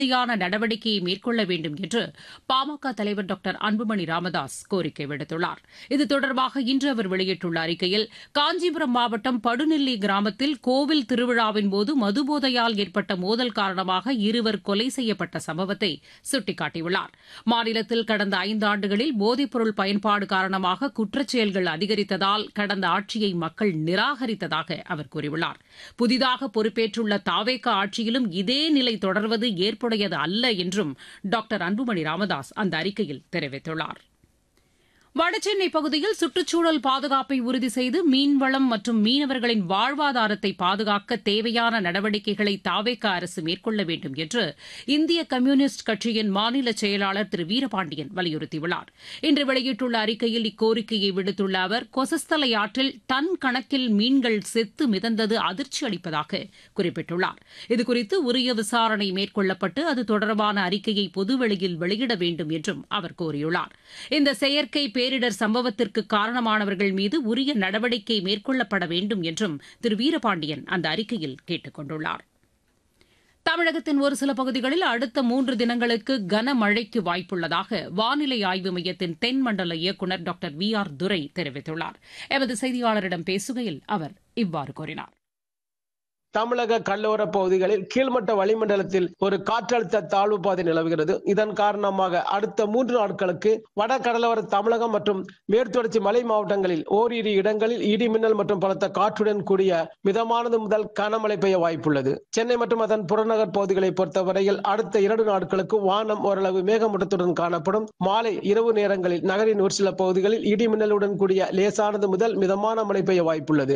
உறுதியான நடவடிக்கையை மேற்கொள்ள வேண்டும் என்று பாமக தலைவர் டாக்டர் அன்புமணி ராமதாஸ் கோரிக்கை விடுத்துள்ளார். இது தொடர்பாக இன்று அவர் வெளியிட்டுள்ள அறிக்கையில், காஞ்சிபுரம் மாவட்டம் படுநெல்லி கிராமத்தில் கோவில் திருவிழாவின்போது மதுபோதையால் ஏற்பட்ட மோதல் காரணமாக இருவர் கொலை செய்யப்பட்ட சம்பவத்தை சுட்டிக்காட்டியுள்ளார். மாநிலத்தில் கடந்த 5 ஆண்டுகளில் போதைப்பொருள் பயன்பாடு காரணமாக குற்றச்செயல்கள் அதிகரித்ததால் கடந்த ஆட்சியை மக்கள் நிராகரித்ததாக அவர் கூறியுள்ளார். புதிதாக பொறுப்பேற்றுள்ள தாவேக ஆட்சியிலும் இதே நிலை தொடர்வது ஏற்புடையது அல்ல என்றும் டாக்டர் அன்புமணி ராமதாஸ் அந்த அறிக்கையில் தெரிவித்துள்ளார். வடசென்னை பகுதியில் சுற்றுச்சூழல் பாதுகாப்பை உறுதி செய்து மீன்வளம் மற்றும் மீனவர்களின் வாழ்வாதாரத்தை பாதுகாக்க தேவையான நடவடிக்கைகளை தாவேக அரசு மேற்கொள்ள வேண்டும் என்று இந்திய கம்யூனிஸ்ட் கட்சியின் மாநில செயலாளர் திரு வீரபாண்டியன் வலியுறுத்தியுள்ளார். இன்று வெளியிட்டுள்ள அறிக்கையில் இக்கோரிக்கையை விடுத்துள்ள அவர், கொசஸ்தலை ஆற்றில் டன் கணக்கில் மீன்கள் செத்து மிதந்தது அதிர்ச்சி அளிப்பதாக குறிப்பிட்டுள்ளார். இதுகுறித்து உரிய விசாரணை மேற்கொள்ளப்பட்டு அது தொடர்பான அறிக்கையை பொதுவெளியில் வெளியிட வேண்டும் என்றும் அவர் கோரியுள்ளார். இந்த செயற்கை பேரிடர் சம்பவத்திற்கு காரணமானவர்கள் மீது உரிய நடவடிக்கை மேற்கொள்ளப்பட வேண்டும் என்றும் திரு வீரபாண்டியன் அந்த அறிக்கையில் கேட்டுக் கொண்டுள்ளார். தமிழகத்தின் ஒரு சில பகுதிகளில் அடுத்த 3 தினங்களுக்கு கனமழைக்கு வாய்ப்புள்ளதாக வானிலை ஆய்வு மையத்தின் தென்மண்டல இயக்குநர் டாக்டர் VR துரை தெரிவித்துள்ளார். எமது செய்தியாளரிடம் பேசுகையில் அவர் இவ்வாறு கூறினார். தமிழக கடலோர பகுதிகளில் கீழ்மட்ட வளிமண்டலத்தில் ஒரு காற்றழுத்த தாழ்வு பாதை நிலவுகிறது. இதன் காரணமாக அடுத்த 3 நாட்களுக்கு வட கடலோர தமிழகம் மற்றும் மேற்குத்தொடர்ச்சி மலை மாவட்டங்களில் ஓரிரு இடங்களில் இடி மின்னல் மற்றும் பலத்த காற்றுடன் கூடிய மிதமானது முதல் கனமழை பெய்ய வாய்ப்புள்ளது. சென்னை மற்றும் அதன் புறநகர் பகுதிகளை பொறுத்தவரையில் அடுத்த 2 நாட்களுக்கு வானம் ஓரளவு மேகமூட்டத்துடன் காணப்படும். மாலை இரவு நேரங்களில் நகரின் ஒரு சில பகுதிகளில் இடி மின்னலுடன் கூடிய லேசானது முதல் மிதமான மழை பெய்ய வாய்ப்புள்ளது.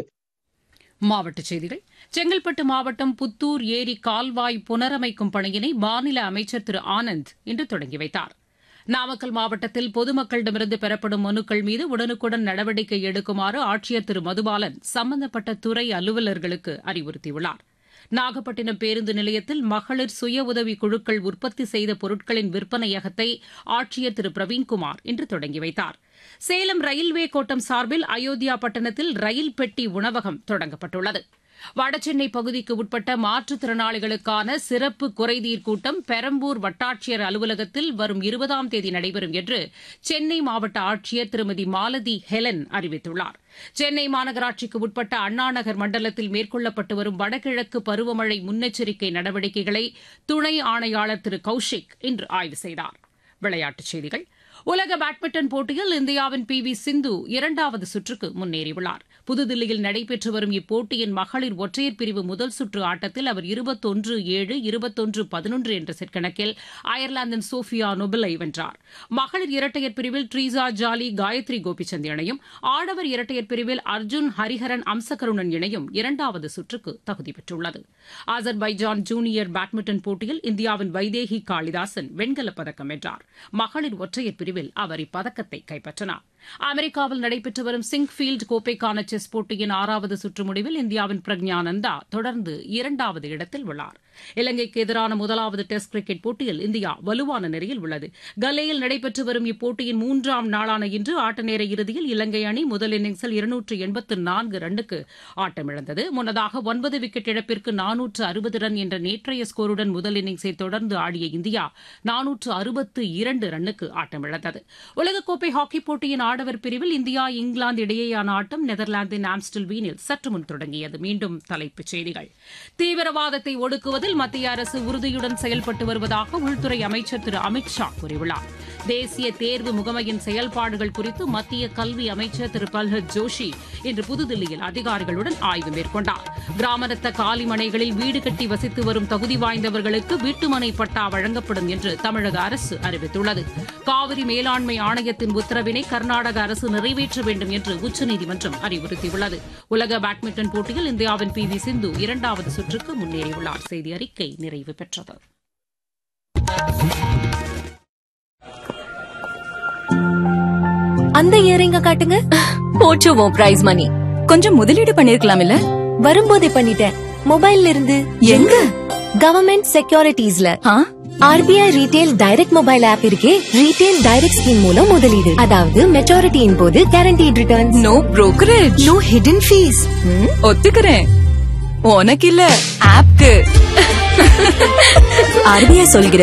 மாவட்டச் செய்திகள். செங்கல்பட்டு மாவட்டம் புத்தூர் ஏரி கால்வாய் புனரமைக்கும் பணியினை மாநில அமைச்சர் திரு ஆனந்த் இன்று தொடங்கி வைத்தார். நாமக்கல் மாவட்டத்தில் பொதுமக்களிடமிருந்து பெறப்படும் மனுக்கள் மீது உடனுக்குடன் நடவடிக்கை எடுக்குமாறு ஆட்சியர் திரு மதுபாலன் சம்பந்தப்பட்ட துறை அலுவலர்களுக்கு அறிவுறுத்தியுள்ளார். நாகப்பட்டினம் பேருந்து நிலையத்தில் மகளிர் சுய உதவி குழுக்கள் உற்பத்தி செய்த பொருட்களின் விற்பனையகத்தை ஆட்சியர் திரு பிரவீன்குமார் இன்று தொடங்கி வைத்தார். சேலம் ரயில்வே கோட்டம் சார்பில் அயோத்தியா பட்டணத்தில் ரயில் பெட்டி உணவகம் தொடங்கப்பட்டுள்ளது. வடசென்னை பகுதிக்கு உட்பட்ட மாற்றுத்திறனாளிகளுக்கான சிறப்பு குறைதீர் கூட்டம் பெரம்பூர் வட்டாட்சியர் அலுவலகத்தில் வரும் 20ஆம் தேதி நடைபெறும் என்று சென்னை மாவட்ட ஆட்சியர் திருமதி மாலதி ஹெலன் அறிவித்துள்ளார். சென்னை மாநகராட்சிக்கு உட்பட்ட அண்ணாநகர் மண்டலத்தில் மேற்கொள்ளப்பட்டு வரும் வடகிழக்கு பருவமழை முன்னெச்சரிக்கை நடவடிக்கைகளை துணை ஆணையாளர் திரு கௌஷிக் இன்று ஆய்வு செய்தார். விளையாட்டுச் செய்திகள். உலக பேட்மிண்டன் போட்டியில் இந்தியாவின் PV சிந்து 2வது சுற்றுக்கு முன்னேறியுள்ளார். புதுதில்லியில் நடைபெற்று வரும் இப்போட்டியின் மகளிர் ஒற்றையர் பிரிவு முதல் சுற்று ஆட்டத்தில் அவர் 21-7, 21-11 என்ற செட் கணக்கில் அயர்லாந்தின் சோஃபியா நொபலை வென்றார். மகளிர் இரட்டையர் பிரிவில் ட்ரீசா ஜாலி காயத்ரி கோபிச்சந்த் இணையும், ஆடவர் இரட்டையர் பிரிவில் அர்ஜுன் ஹரிஹரன் அம்சகருணன் இணையும் 2வது சுற்றுக்கு தகுதி பெற்றுள்ளது. அசர்பைஜான் ஜூனியர் பேட்மிண்டன் போட்டியில் இந்தியாவின் வைதேகி காளிதாசன் வெண்கலப் பதக்கம் வென்றார். மகளிர் ஒற்றையர் பிரிவில் அவர் இப்பதக்கத்தை கைப்பற்றினார். அமெரிக்காவில் நடைபெற்று வரும் சிங்ஃபீல்டு கோப்பைக்கான செஸ் போட்டியின் 6வது சுற்று முடிவில் இந்தியாவின் பிரக்ஞானந்தா தொடர்ந்து 2வது இடத்தில் உள்ளார். இலங்கைக்கு எதிரான 1வது டெஸ்ட் கிரிக்கெட் போட்டியில் இந்தியா வலுவான நிலையில் உள்ளது. கல்லேயில் நடைபெற்று வரும் இப்போட்டியின் 3ஆம் நாளான இன்று ஆட்டநேர இறுதியில் இலங்கை அணி முதல் இன்னிங்ஸில் 284 ரன்னுக்கு ஆட்டமிழந்தது. முன்னதாக 9 விக்கெட் இழப்பிற்கு 460 ரன் என்ற நேற்றைய ஸ்கோருடன் முதல் இன்னிங்ஸை தொடர்ந்து ஆடிய இந்தியா 462 ரன்னுக்கு ஆட்டமிழந்தது. உலகக்கோப்பை ஹாக்கி போட்டியின் ஆடவர் பிரிவில் இந்தியா இங்கிலாந்து இடையேயான ஆட்டம் நெதர்லாந்தின் ஆம்ஸ்டல்வீனில் சற்று முன் தொடங்கியது. மீண்டும் தலைப்புச் செய்திகள். தீவிரவாதத்தை ஒடுக்குவதில் மத்திய அரசு உறுதியுடன் செயல்பட்டு வருவதாக உள்துறை அமைச்சர் திரு அமித் ஷா கூறியுள்ளார். தேசிய தேர்வு முகமையின் செயல்பாடுகள் குறித்து மத்திய கல்வி அமைச்சர் திரு பிரல்ஹத் ஜோஷி இன்று புதுதில்லியில் அதிகாரிகளுடன் ஆய்வு மேற்கொண்டார். கிராமரத்த காலிமனைகளில் வீடு கட்டி வசித்து வரும் தகுதி வாய்ந்தவர்களுக்கு வீட்டுமனை பட்டா வழங்கப்படும் என்று தமிழக அரசு அறிவித்துள்ளது. காவிரி மேலாண்மை ஆணையத்தின் உத்தரவினை கர்நாடக அரசு நிறைவேற்ற வேண்டும் என்று உச்சநீதிமன்றம் அறிவுறுத்தியுள்ளது. உலக பேட்மிண்டன் போட்டியில் இந்தியாவின் PV சிந்து 2வது சுற்றுக்கு முன்னேறியுள்ளார். செய்தி அறிக்கை நிறைவு பெற்றது. அந்த இயரிங்க காட்டுங்க. போச்சுவோம் பிரைஸ் மணி. கொஞ்சம் முதலீடு பண்ணிருக்கலாம் இல்ல? வரும்போதே பண்ணிட்டேன். மொபைல்ல இருந்து. எங்க? Government செக்யூரிட்டிஸ்ல. RBI retail direct mobile app இருக்கே. ரீட்டெயில் டைரக்ட் ஸ்கீம் மூலம் முதலீடு, அதாவது மெச்சூரிட்டியின் போது guaranteed returns. No brokerage, no hidden fees. ஒத்துக்கிறேன். உனக்கு இல்ல, ஆப்க்கு. ஆர்பிஐ சொல்கிறது